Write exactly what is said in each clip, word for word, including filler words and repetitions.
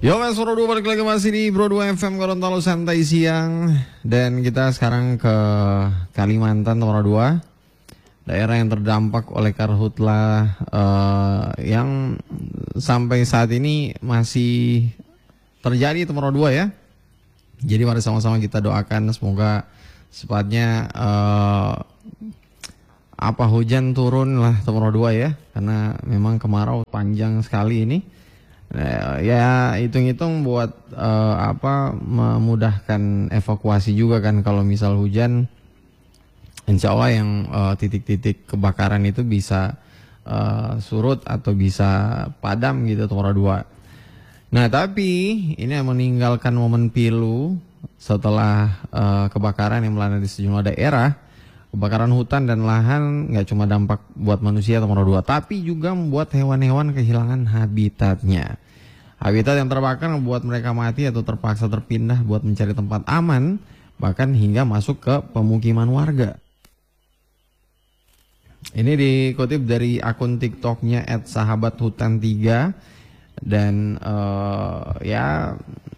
Yo mas Bro dua balik lagi masih di Bro dua F M Gorontalo Santai Siang. Dan kita sekarang ke Kalimantan Bro dua, daerah yang terdampak oleh karhutla uh, yang sampai saat ini masih terjadi Bro dua ya. Jadi mari sama-sama kita doakan semoga sepatnya uh, apa hujan turun lah Bro dua ya, karena memang kemarau panjang sekali ini. Nah, ya hitung-hitung buat uh, apa memudahkan evakuasi juga kan, kalau misal hujan insya Allah yang uh, titik-titik kebakaran itu bisa uh, surut atau bisa padam gitu Tora dua. Nah tapi ini yang meninggalkan momen pilu setelah uh, kebakaran yang melanda di sejumlah daerah. Kebakaran hutan dan lahan nggak cuma dampak buat manusia Tora dua, tapi juga membuat hewan-hewan kehilangan habitatnya. Habitat yang terbakar membuat mereka mati atau terpaksa terpindah buat mencari tempat aman, bahkan hingga masuk ke pemukiman warga. Ini dikutip dari akun TikToknya et sahabat hutan tiga, dan uh, ya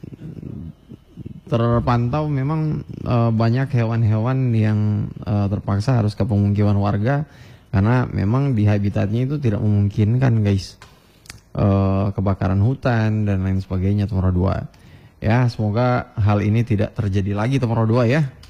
terpantau memang uh, banyak hewan-hewan yang uh, terpaksa harus ke pemukiman warga karena memang di habitatnya itu tidak memungkinkan guys. Uh, kebakaran hutan dan lain sebagainya Tora dua. Ya, semoga hal ini tidak terjadi lagi Tora dua ya.